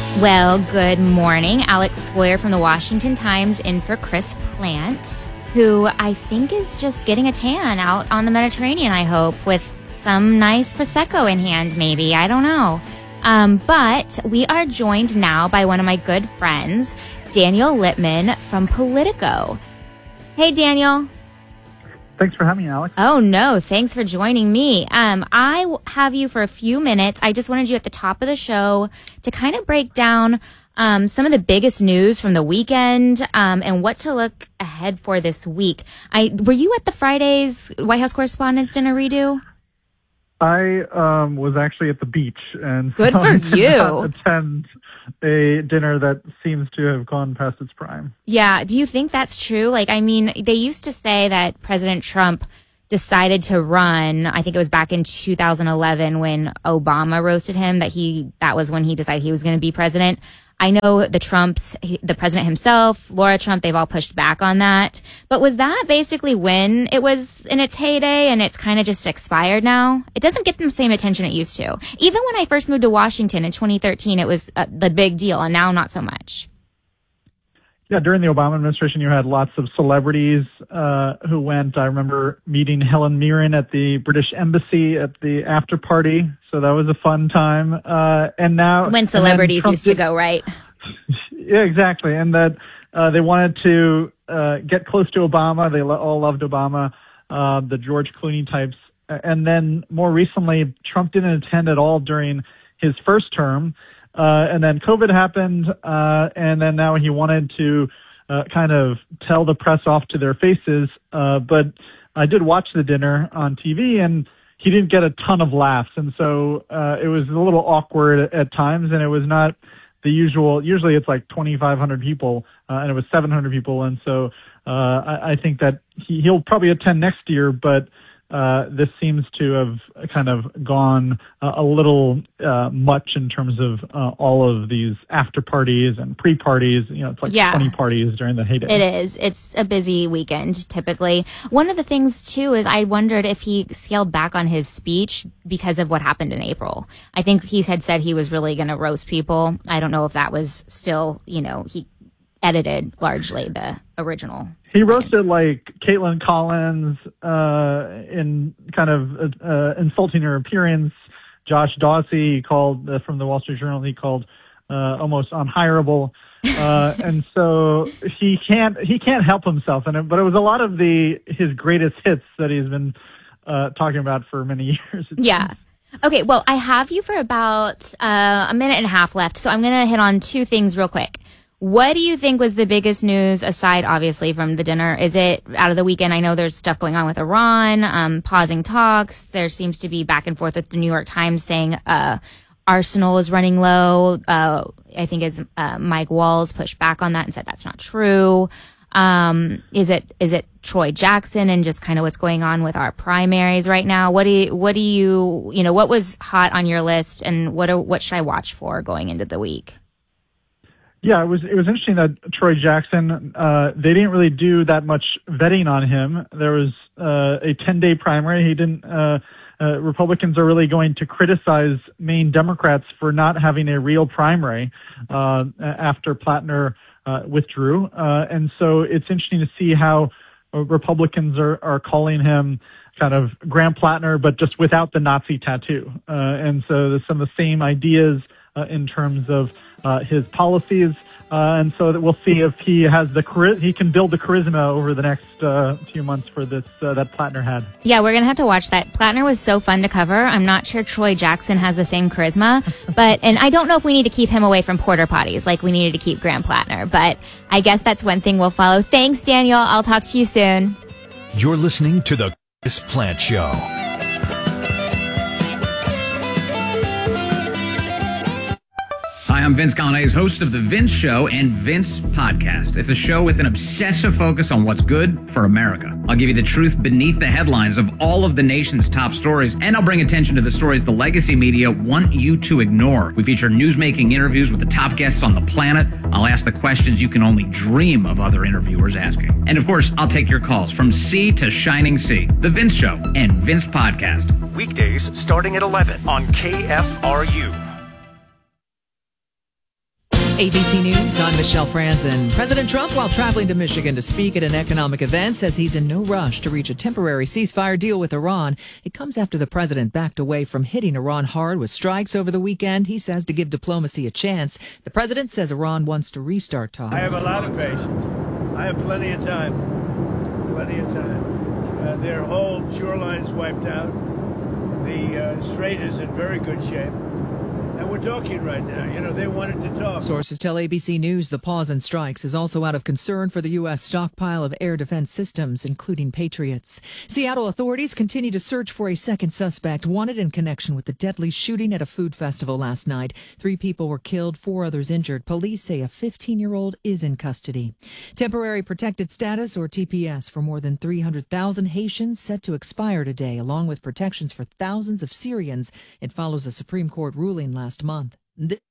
Well, good morning. Alex Square from the Washington Times in for Chris Plant, who I think is just getting a tan out on the Mediterranean, I hope, with some nice Prosecco in hand, maybe. I don't know. But we are joined now by one of my good friends, Daniel Littman from Politico. Hey, Daniel. Thanks for having me, Alex. Oh, no. Thanks for joining me. I have you for a few minutes. I just wanted you at the top of the show to kind of break down some of the biggest news from the weekend and what to look ahead for this week. Were you at the Friday's White House Correspondents' Dinner redo? I was actually at the beach, and good so for I did you. not attend a dinner that seems to have gone past its prime. Yeah. Do you think that's true? They used to say that President Trump decided to run. I think it was back in 2011 when Obama roasted him, that was when he decided he was going to be president. I know the president himself, Laura Trump, they've all pushed back on that. But was that basically when it was in its heyday and it's kind of just expired now? It doesn't get the same attention it used to. Even when I first moved to Washington in 2013, it was the big deal, and now not so much. Yeah, during the Obama administration, you had lots of celebrities who went. I remember meeting Helen Mirren at the British Embassy at the after party. So that was a fun time. And now it's when celebrities used to go, right? Yeah, exactly. And that they wanted to get close to Obama. They all loved Obama, the George Clooney types. And then more recently, Trump didn't attend at all during his first term. And then COVID happened, and then now he wanted to kind of tell the press off to their faces. But I did watch the dinner on TV, and he didn't get a ton of laughs. And so it was a little awkward at times, and it was not the usual. Usually it's like 2,500 people, and it was 700 people. And so I think that he'll probably attend next year, but this seems to have kind of gone a little much in terms of all of these after parties and pre-parties. It's like 20 parties during the heyday. It is. It's a busy weekend, typically. One of the things, too, is I wondered if he scaled back on his speech because of what happened in April. I think he had said he was really going to roast people. I don't know if that was still, he edited largely the original. He roasted like Caitlin Collins in kind of insulting her appearance. Josh Dawsey, he called from the Wall Street Journal. He called almost unhireable, and so he can't help himself. But it was a lot of his greatest hits that he's been talking about for many years. Yeah. Okay. Well, I have you for about a minute and a half left, so I'm going to hit on two things real quick. What do you think was the biggest news, aside, obviously, from the dinner? Is it out of the weekend? I know there's stuff going on with Iran, pausing talks. There seems to be back and forth with the New York Times saying arsenal is running low. I think it's Mike Walls pushed back on that and said that's not true. Is it Troy Jackson and just kind of what's going on with our primaries right now? What was hot on your list, and what should I watch for going into the week? Yeah, it was interesting that Troy Jackson, they didn't really do that much vetting on him. There was a 10-day primary. He didn't. Republicans are really going to criticize Maine Democrats for not having a real primary after Plattner withdrew, and so it's interesting to see how Republicans are calling him kind of Graham Plattner, but just without the Nazi tattoo. And so there's some of the same ideas in terms of his policies, and so that we'll see if he has he can build the charisma over the next few months for this that Plattner had. Yeah, we're gonna have to watch that. Plattner was so fun to cover. I'm not sure Troy Jackson has the same charisma, and I don't know if we need to keep him away from porter potties like we needed to keep Graham Plattner. But I guess that's one thing we'll follow. Thanks, Daniel. I'll talk to you soon. You're listening to the Chris Plant Show. Hi, I'm Vince Galanes, host of The Vince Show and Vince Podcast. It's a show with an obsessive focus on what's good for America. I'll give you the truth beneath the headlines of all of the nation's top stories, and I'll bring attention to the stories the legacy media want you to ignore. We feature newsmaking interviews with the top guests on the planet. I'll ask the questions you can only dream of other interviewers asking. And of course, I'll take your calls from sea to shining sea. The Vince Show and Vince Podcast. Weekdays starting at 11 on KFRU. ABC News, I'm Michelle Franzen. President Trump, while traveling to Michigan to speak at an economic event, says he's in no rush to reach a temporary ceasefire deal with Iran. It comes after the president backed away from hitting Iran hard with strikes over the weekend, he says, to give diplomacy a chance. The president says Iran wants to restart talks. I have a lot of patience. I have plenty of time. Plenty of time. Their whole shoreline's wiped out. The strait is in very good shape. And we're talking right now. You know, they wanted to talk. Sources tell ABC News the pause in strikes is also out of concern for the U.S. stockpile of air defense systems, including Patriots. Seattle authorities continue to search for a second suspect wanted in connection with the deadly shooting at a food festival last night. 3 people were killed, 4 others injured. Police say a 15-year-old is in custody. Temporary protected status, or TPS, for more than 300,000 Haitians set to expire today, along with protections for thousands of Syrians. It follows a Supreme Court ruling last month.